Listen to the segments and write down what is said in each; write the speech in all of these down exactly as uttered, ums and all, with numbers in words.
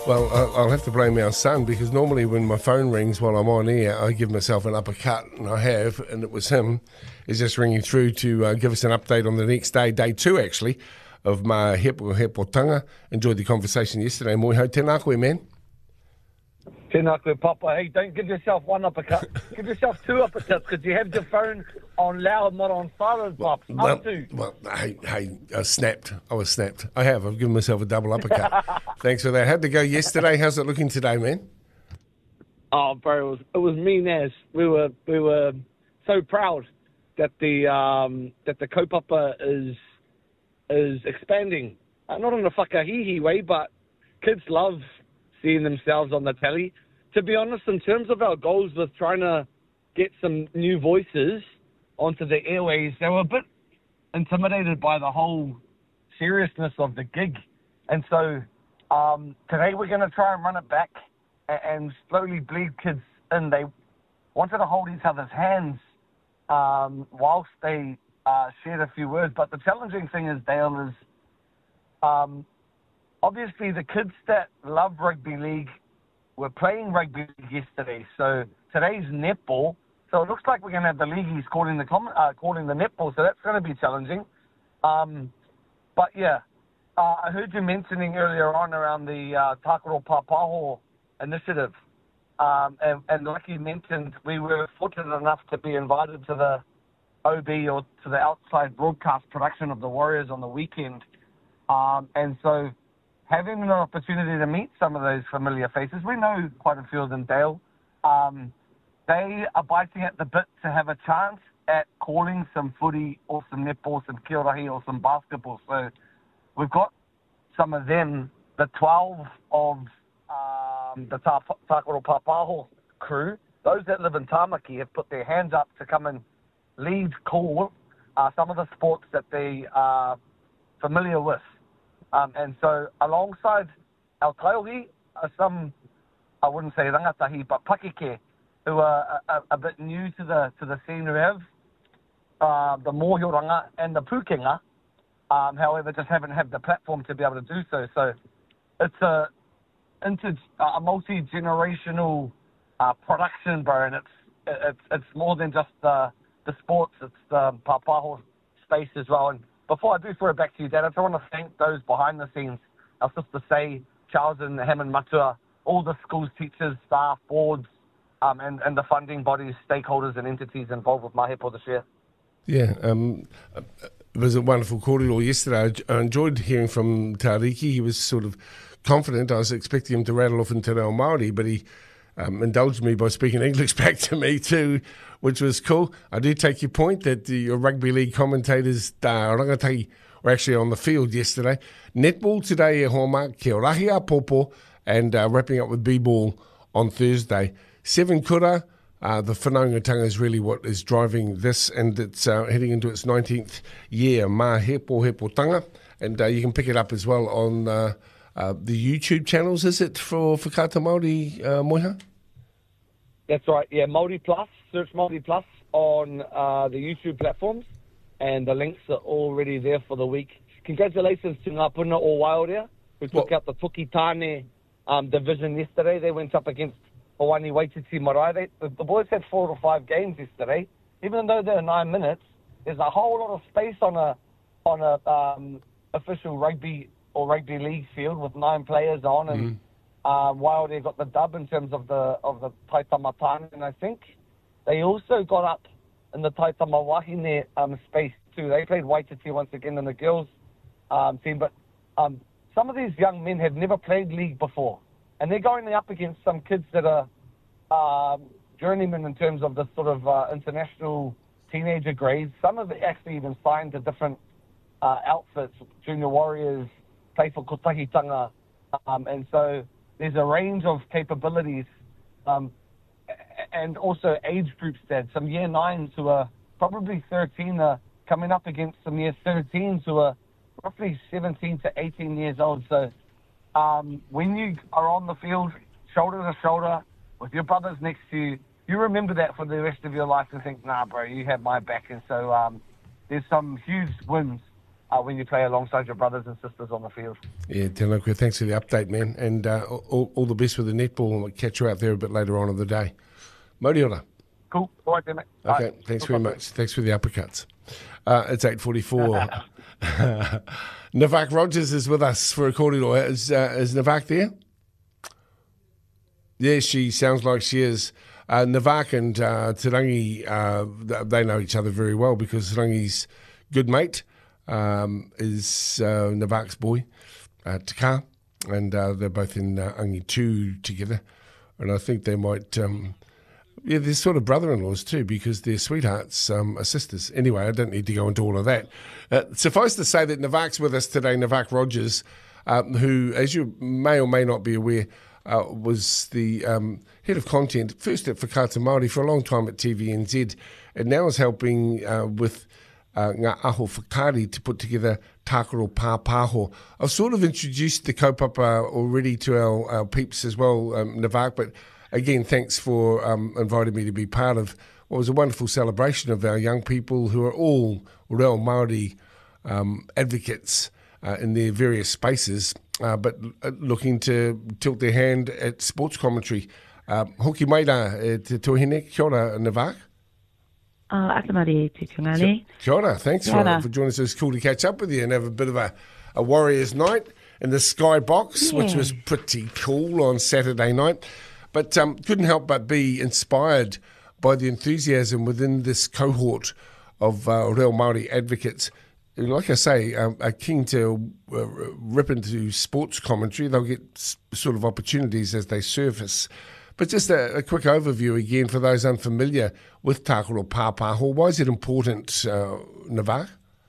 Well, I- I'll have to blame our son because normally when my phone rings while I'm on air, I give myself an uppercut, and I have, and it was him. He's just ringing through to uh, give us an update on the next day, day two actually, of my Hepo Hepotanga. Enjoyed the conversation yesterday. Moi hau tēnā koe, man. Tēnā koe, Papa. Hey, don't give yourself one uppercut. Give yourself two uppercuts because you have your phone on loud, not on silent, Pops. Up Well, to. well, hey, hey, I snapped. I was snapped. I have. I've given myself a double uppercut. Thanks for that. How'd it go yesterday? How's it looking today, man? Oh, bro, it was it was mean as we were we were so proud that the um that the kaupapa is is expanding. Uh, not in a whakahihi way, but kids love seeing themselves on the telly. To be honest, in terms of our goals with trying to get some new voices onto the airways, they were a bit intimidated by the whole seriousness of the gig. And so um, today we're going to try and run it back and, and slowly bleed kids in. They wanted to hold each other's hands um, whilst they uh, shared a few words. But the challenging thing is, Dale, is um, obviously the kids that love rugby league were playing rugby league yesterday. So today's netball. So it looks like we're going to have the leagueies calling the com- uh, calling the netball. So that's going to be challenging. Um, but yeah, uh, I heard you mentioning earlier on around the uh, Takaro Papaho initiative. Um, and, and like you mentioned, we were fortunate enough to be invited to the O B, or to the outside broadcast production of the Warriors on the weekend. Um, and so having an opportunity to meet some of those familiar faces, we know quite a few of them, Dale. Um, they are biting at the bit to have a chance at calling some footy or some netball, some kiorahi or some basketball. So we've got some of them, the twelve of um, the Ta- Takaro Papaho crew. Those that live in Tamaki have put their hands up to come and lead call uh, some of the sports that they are familiar with. Um, and so alongside our Kaiohi are some, I wouldn't say rangatahi, but pakeke, who are a, a, a bit new to the to the scene. We have uh, the Mōhioranga and the Pukenga, um, however, just haven't had the platform to be able to do so. So it's a, inter, a multi-generational uh, production, bro, and it's it's it's more than just the the sports. It's the Papaho space as well. And before I do throw it back to you, Dad, I just want to thank those behind the scenes, our sister Say, Charles and Hammond Matua, all the schools, teachers, staff, boards, um, and, and the funding bodies, stakeholders and entities involved with Mahepo this year. Yeah, um, it was a wonderful corridor yesterday. I enjoyed hearing from Tariki. He was sort of confident. I was expecting him to rattle off into Reo Māori, but he um, indulged me by speaking English back to me too, which was cool. I do take your point that the rugby league commentators, uh, rangatahi, were actually on the field yesterday. Netball today, e Hallmark, Kia Rahia Popo, and uh, wrapping up with B-ball on Thursday. Seven kura, uh, the whanaungatanga is really what is driving this, and it's uh, heading into its nineteenth year, Mā Hepo Hepotanga, and uh, you can pick it up as well on uh, uh, the YouTube channels, is it, for Whakata Māori, uh, Moiha? That's right, yeah, Māori Plus, search Māori Plus on uh, the YouTube platforms, and the links are already there for the week. Congratulations to Ngā Puna o Waiora, who took Well, out the Tuki Tāne um, division yesterday. They went up against Hawani Waititi Marae. They, the, the boys had four or five games yesterday. Even though they're nine minutes, there's a whole lot of space on a on a um, official rugby or rugby league field with nine players on, and mm-hmm. uh, Waiora got the dub in terms of the of the Taitama Tāne, and I think they also got up in the Taitama Wahine um, space too. They played Waititi once again in the girls um, team, but um, some of these young men have never played league before, and they're going up against some kids that are um, journeymen in terms of the sort of uh, international teenager grades. Some have actually even signed to different uh, outfits. Junior Warriors play for Kotahitanga, um, and so there's a range of capabilities, um, and also age groups that some year nines who are probably thirteen are coming up against some year thirteens who are roughly seventeen to eighteen years old. So um, when you are on the field, shoulder to shoulder, with your brothers next to you, you remember that for the rest of your life and think, nah, bro, you have my back. And so um, there's some huge wins uh, when you play alongside your brothers and sisters on the field. Yeah, Tēnā koe. Thanks for the update, man. And uh, all, all the best with the netball. I'll catch you out there a bit later on in the day. Mōri ora. Cool. All right, then, mate. Okay, Right. thanks very much. Thanks for the uppercuts. Uh, it's eight forty-four. Navak Rogers is with us for a kōrero. Is, uh, is Navak there? Yeah, she sounds like she is. Uh, Navak and uh, Tirangi, uh, they know each other very well because Tirangi's good mate um, is uh, Navak's boy, uh, Taka, and uh, they're both in uh, Angi two together. And I think they might... Um, Yeah, they're sort of brother-in-laws too because their sweethearts um, are sisters. Anyway, I don't need to go into all of that. Uh, suffice to say that Navak's with us today, Navak Rogers, um, who, as you may or may not be aware, uh, was the um, head of content, first at Whakaata Māori for a long time at T V N Z, and now is helping uh, with uh, Ngā Aho Whakaari to put together Tākaro Pāpāho. I've sort of introduced the kaupapa already to our, our peeps as well, um, Navak, but again, thanks for um, inviting me to be part of what was a wonderful celebration of our young people who are all reo Māori um, advocates uh, in their various spaces, uh, but looking to tilt their hand at sports commentary. Uh, hoki mai rā e te tuahine. Kia ora, Navak. Uh, Akamari te tungane. Kia ora. Thanks Kia ora. For, for joining us. It's cool to catch up with you and have a bit of a, a Warriors night in the Skybox, Yeah. which was pretty cool on Saturday night. But um, couldn't help but be inspired by the enthusiasm within this cohort of uh, reo Māori advocates. Like I say, um, are keen to uh, rip into sports commentary. They'll get s- sort of opportunities as they surface. But just a, a quick overview again for those unfamiliar with Tākaro Pāpāho. Why is it important, uh, Navak?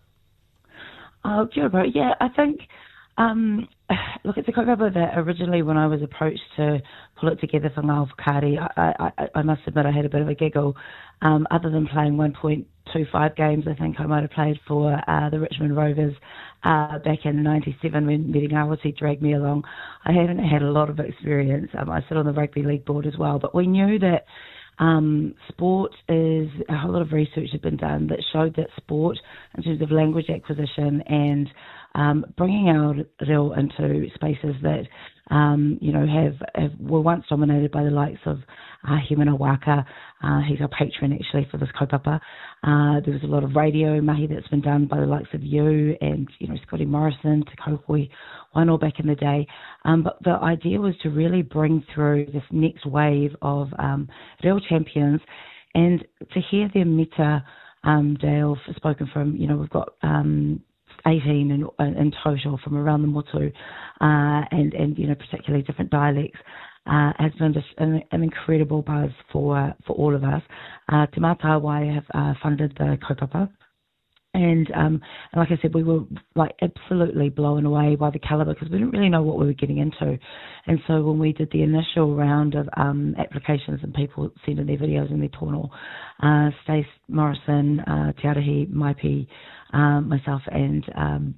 Oh, kia ora, bro. Yeah, I think, um, look, it's a kaupapa that originally when I was approached to pull it together for Ngā Whakaari, I, I, I must admit I had a bit of a giggle. Um, other than playing one point two five games, I think I might have played for uh, the Richmond Rovers uh, back in ninety-seven when Meri Ngawati dragged me along. I haven't had a lot of experience. Um, I sit on the rugby league board as well, but we knew that Um, sport is, a whole lot of research had been done that showed that sport, in terms of language acquisition and um, bringing our reo into spaces that, um, you know, have, have were once dominated by the likes of uh, Hemana Waka. Uh, he's our patron, actually, for this kaupapa. Uh, there was a lot of radio mahi that's been done by the likes of you and, you know, Scotty Morrison, Te Kauhoi Wano back in the day. Um, but the idea was to really bring through this next wave of um, reo champions and to hear their meta, um, Dale, spoken from, you know, we've got um, eighteen in, in total from around the motu uh, and, and, you know, particularly different dialects. Uh, has been just an, an incredible buzz for for all of us. Uh, Te Mātāwai have uh, funded the kaupapa. And, um, and like I said, we were like absolutely blown away by the calibre because we didn't really know what we were getting into. And so when we did the initial round of um, applications and people sending their videos and their tono, uh, Stace Morrison, uh, Te Arahi, Maipi, um, myself and um,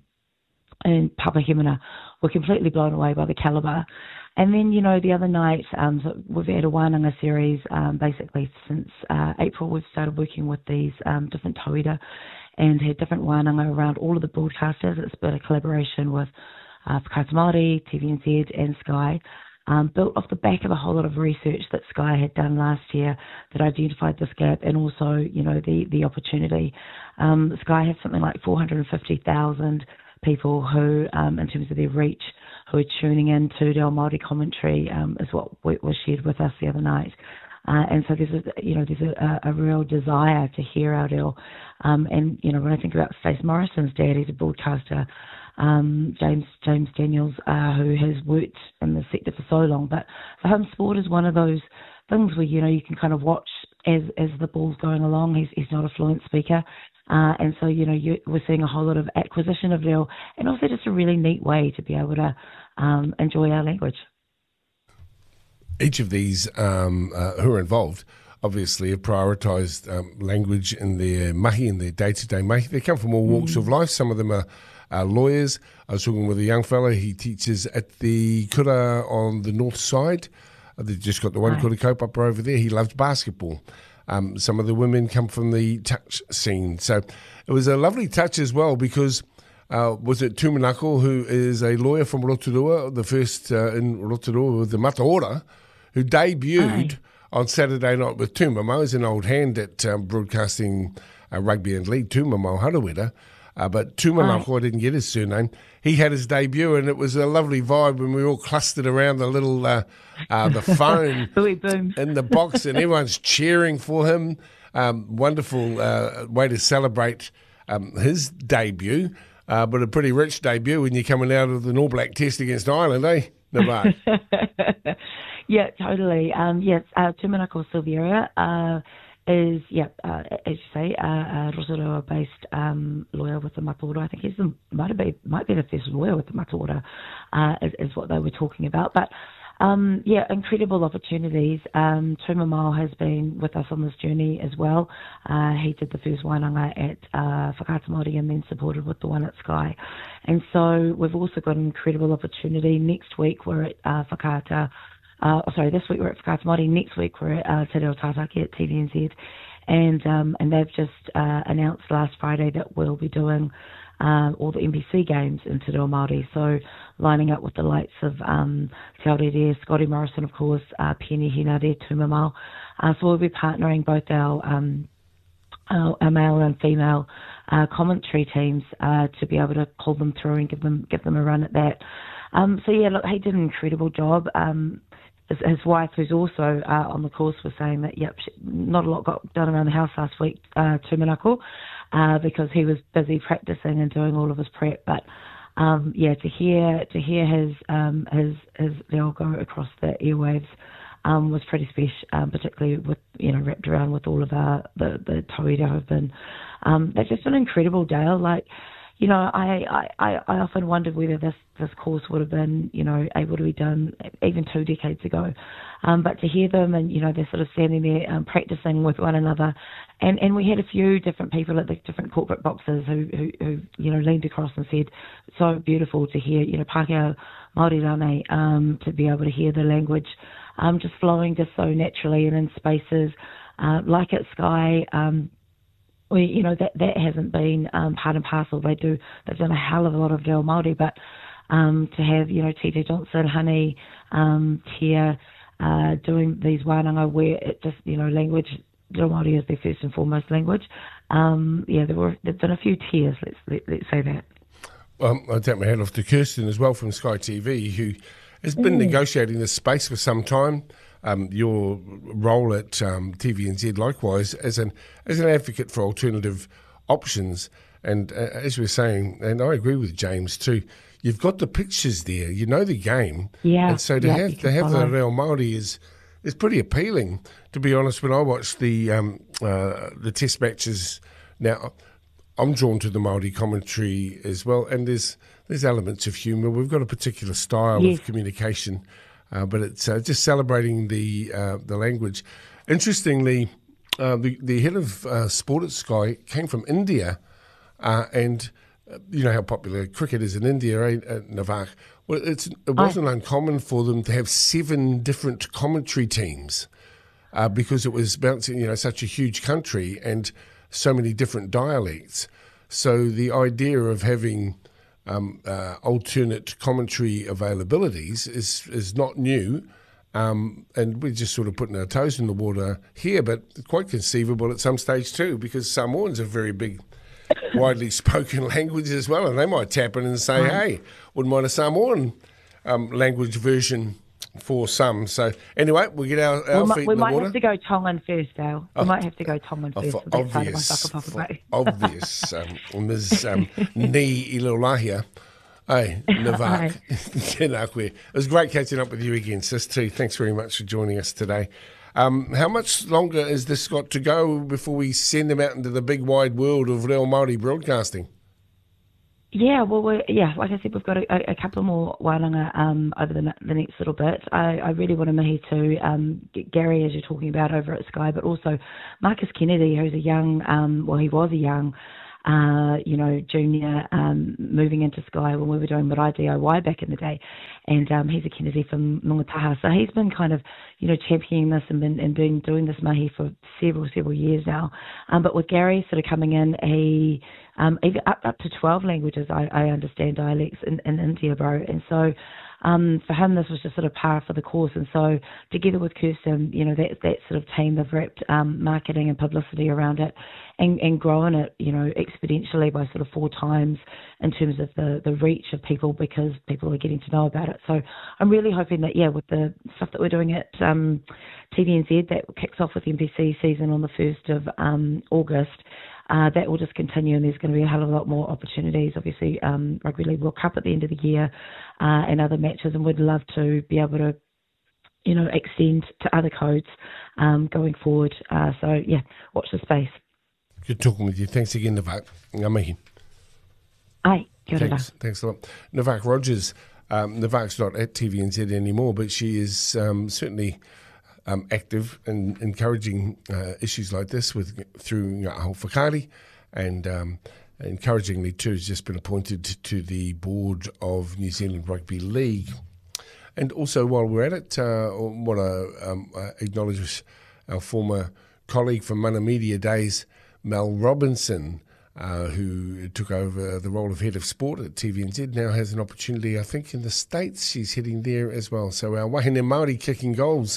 and Papa Hemana were completely blown away by the calibre. And then, you know, the other night, um, so we've had a wānanga series um, basically since uh, April. We've started working with these um, different tauira and had different wānanga around all of the broadcasters. It's been a collaboration with uh, Whakaata Māori, T V N Z and Sky, um, built off the back of a whole lot of research that Sky had done last year that identified this gap and also, you know, the, the opportunity. Um, Sky has something like four hundred fifty thousand people who, um, in terms of their reach, who are tuning in to reo Māori commentary, um, is what was shared with us the other night. Uh, and so there's a, you know, there's a, a real desire to hear our reo. Um, and, you know, when I think about Stace Morrison's dad, he's a broadcaster, um, James James Daniels, uh, who has worked in the sector for so long. But for him, sport is one of those things where, you know, you can kind of watch as as the ball's going along. He's, he's not a fluent speaker. Uh, and so, you know, you, we're seeing a whole lot of acquisition of reo and also just a really neat way to be able to um, enjoy our language. Each of these um, uh, who are involved obviously have prioritised um, language in their mahi, in their day-to-day mahi. They come from all walks mm. of life. Some of them are, are lawyers. I was talking with a young fella. He teaches at the kura on the north side. They've just got the one Right. kura kaupapa over there. He loves basketball. Um, some of the women come from the touch scene. So it was a lovely touch as well because uh, was it Tumanako, who is a lawyer from Rotorua, the first uh, in Rotorua with the Mataora, who debuted Aye. on Saturday night with Tūmamo. He's an old hand at um, broadcasting uh, rugby and league, Tūmamo Harawira. Uh, but Tumanako, I didn't get his surname. He had his debut, and it was a lovely vibe when we all clustered around the little uh, uh, the phone in the box, and everyone's cheering for him. Um, wonderful uh, way to celebrate um, his debut, uh, but a pretty rich debut when you're coming out of the All Black Test against Ireland, eh, Navarre? Yeah, totally. Um, yes, uh, Tumanako Silveira uh, is, yeah, uh, as you say, uh, a Rotorua-based um, lawyer with the Mataora. I think he's the, might be might be the first lawyer with the Mataora, uh, is, is what they were talking about. But um, yeah, incredible opportunities. Um, Tūmamo has been with us on this journey as well. Uh, he did the first Wainanga at uh, Whakaata Māori and then supported with the one at Sky. And so we've also got an incredible opportunity. Next week we're at uh, Whakaata. Uh, sorry, this week we're at Whakaata Māori. Next week we're at uh, Te Reo Tātaki at T V N Z. And um, and they've just uh, announced last Friday that we'll be doing uh, all the N B C games in Te Reo Māori. So lining up with the likes of um, Te Aorere, Scotty Morrison, of course, uh, Penny Hinare, Tūmamo. Uh, so we'll be partnering both our, um, our, our male and female uh, commentary teams uh, to be able to pull them through and give them give them a run at that. Um, so yeah, look, he did an incredible job. Um, His, his wife, who's also uh, on the course, was saying that, yep, she, not a lot got done around the house last week, uh, Tumanako, uh, because he was busy practicing and doing all of his prep. But um, yeah, to hear to hear his um, his his reo go across the airwaves um, was pretty special, um, particularly with you know wrapped around with all of our the the tauira who've been. Um, it's just an incredible day. Like. You know, I, I, I often wondered whether this, this course would have been, you know, able to be done even two decades ago. Um, but to hear them and, you know, they're sort of standing there um, practicing with one another. And, and we had a few different people at the different corporate boxes who, who, who you know, leaned across and said, so beautiful to hear, you know, Pākehā Māori rane, um, to be able to hear the language um, just flowing just so naturally and in spaces uh, like at Sky. Um, We, you know, that that hasn't been um, part and parcel. They do, they've done a hell of a lot of Reo Māori, but um, to have, you know, T J Johnson, Honey, um, Tia, uh, doing these wānanga where it just, you know, language, Reo Māori is their first and foremost language. Um, yeah, there were, there've been a few tears, let's, let, let's say that. Well, I'll take my hat off to Kirsten as well from Sky T V, who has been mm. negotiating this space for some time. Um, your role at um, T V N Z, likewise, as an as an advocate for alternative options. And uh, as we were saying, and I agree with James too, you've got the pictures there, you know the game. Yeah. And so to yeah, have to have follow. the Reo Māori is is pretty appealing, to be honest. When I watch the um, uh, the test matches now, I'm drawn to the Māori commentary as well, and there's there's elements of humour. We've got a particular style yes. of communication. Uh, but it's uh, just celebrating the uh, the language. Interestingly, uh, the, the head of uh, sport at Sky came from India, uh, and uh, you know how popular cricket is in India, eh, uh, Navarre? Well, it's, it wasn't I... uncommon for them to have seven different commentary teams uh, because it was bouncing, you know, such a huge country and so many different dialects. So the idea of having Um, uh, alternate commentary availabilities is is not new, um, and we're just sort of putting our toes in the water here, but quite conceivable at some stage too, because Samoan's a very big, widely spoken language as well, and they might tap in and say, mm. hey, wouldn't mind a Samoan um, language version for some. So anyway, we'll get our, our we feet might, in the we water. might have to go Tongan first, Dale. We oh, might have to go Tongan first. For for obvious, for obvious. um, Miz Um, Ni Ilolahia. Hey, Navak. It was great catching up with you again, sis, too. Thanks very much for joining us today. Um, how much longer has this got to go before we send them out into the big wide world of Reo Māori broadcasting? Yeah, well, we're, yeah, like I said, we've got a, a couple more wānanga um, over the, the next little bit. I, I really want to mihi to um, Gary, as you're talking about over at Sky, but also Marcus Kennedy, who's a young, um, well, he was a young uh, you know, junior, um, moving into Sky when we were doing Marae D I Y back in the day. And um, he's a Kennedy from Mongataha. So he's been kind of, you know, championing this and been, and been doing this mahi for several, several years now. Um, but with Gary sort of coming in, he, um, even up, up to twelve languages, I, I understand, dialects in, in India, bro. And so um, for him, this was just sort of par for the course. And so together with Kirsten, you know, that, that sort of team, they've wrapped um, marketing and publicity around it and, and grown it, you know, exponentially by sort of four times in terms of the, the reach of people, because people are getting to know about it. So I'm really hoping that, yeah, with the stuff that we're doing at um, T V N Z, that kicks off with the M P C season on the first of um, August, Uh, that will just continue, and there's going to be a hell of a lot more opportunities. Obviously, um, Rugby League World Cup at the end of the year uh, and other matches, and we'd love to be able to, you know, extend to other codes um, going forward. Uh, so, yeah, watch the space. Good talking with you. Thanks again, Navak. Ngā mihi. Aye, kia ora. Thanks, thanks a lot. Navak Rogers. Um, Navak's not at T V N Z anymore, but she is um, certainly Um, active in encouraging uh, issues like this with through Ngā Aho Whakaari, and um, encouragingly too has just been appointed to the board of New Zealand Rugby League. And also, while we're at it, uh, I want to um, acknowledge our former colleague from Mana Media days, Mel Robinson, uh, who took over the role of head of sport at T V N Z, now has an opportunity, I think, in the States. She's heading there as well. So our wahine Māori kicking goals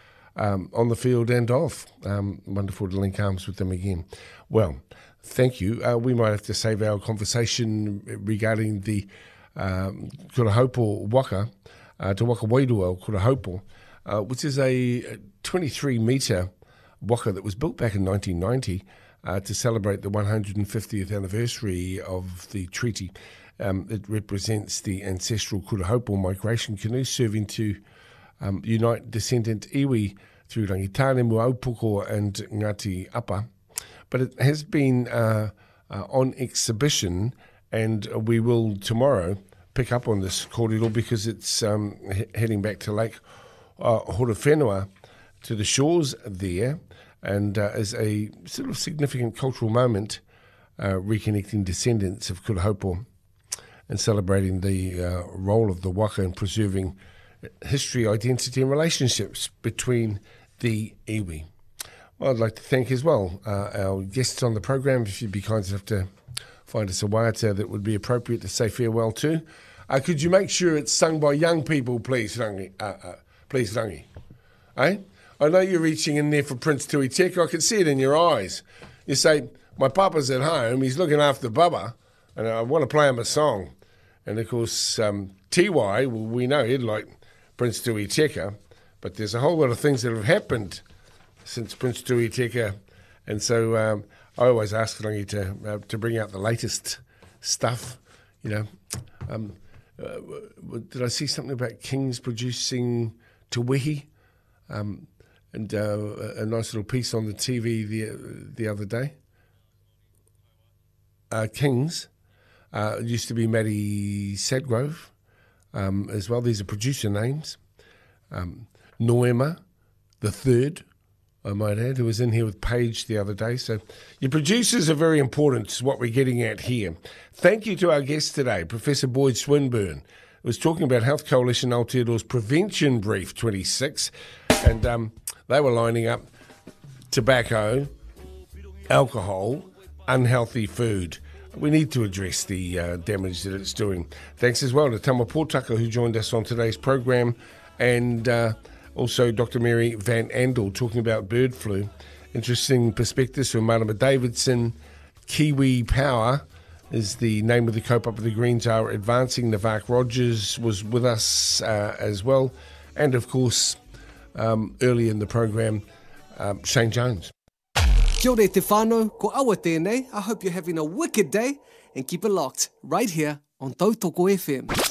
Um, on the field and off. Um, wonderful to link arms with them again. Well, thank you. Uh, we might have to save our conversation regarding the um, Kurahopo Waka, uh, Te Waka Wairua Kurahopo, uh, which is a twenty-three metre waka that was built back in nineteen ninety uh, to celebrate the one hundred fiftieth anniversary of the treaty. Um, it represents the ancestral Kurahopo migration canoe serving to Um, unite descendant iwi through Rangitane, Muaupoko and Ngati Apa. But it has been uh, uh, on exhibition, and we will tomorrow pick up on this kōrero because it's um, he- heading back to Lake uh, Horowhenua, to the shores there, and uh, is a sort of significant cultural moment uh, reconnecting descendants of Kurahopo and celebrating the uh, role of the waka in preserving history, identity and relationships between the iwi. Well, I'd like to thank as well uh, our guests on the program. If you'd be kind enough to find us a waiata that would be appropriate to say farewell to. Uh, could you make sure it's sung by young people, please, Rangi? Uh, uh, please, Rangi. Eh? I know you're reaching in there for Prince Tui Teka. I can see it in your eyes. You say, my papa's at home, he's looking after Bubba, and I want to play him a song. And of course, um, T Y, well, we know he'd like Prince Tui Teka, but there's a whole lot of things that have happened since Prince Tui Teka, and so um, I always ask Rangi to uh, to bring out the latest stuff. You know, um, uh, did I see something about Kings producing Te Wehi, um, and uh, a nice little piece on the T V the the other day? Uh, Kings uh, it used to be Maddie Sadgrove. Um, as well. These are producer names. Um, Noema, the third, I might add, who was in here with Paige the other day. So your producers are very important, is what we're getting at here. Thank you to our guest today, Professor Boyd Swinburne, who was talking about Health Coalition Aotearoa's Prevention Brief twenty-six, and um, they were lining up tobacco, alcohol, unhealthy food. We need to address the uh, damage that it's doing. Thanks as well to Tama Pōtaka, who joined us on today's program, and uh, also Doctor Mary Van Andel talking about bird flu. Interesting perspectives from Marama Davidson. Kiwi Power is the name of the Kaupapa the Greens are advancing. Navak Rogers was with us uh, as well. And of course, um, early in the program, um, Shane Jones. Kia ora te whānau, ko awa tēnei. I hope you're having a wicked day and keep it locked right here on Tautoko F M.